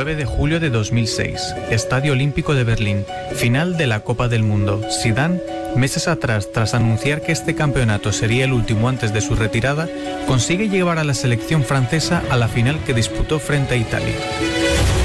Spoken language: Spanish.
9 de julio de 2006, Estadio Olímpico de Berlín, final de la Copa del Mundo. Zidane, meses atrás, tras anunciar que este campeonato sería el último antes de su retirada, consigue llevar a la selección francesa a la final que disputó frente a Italia.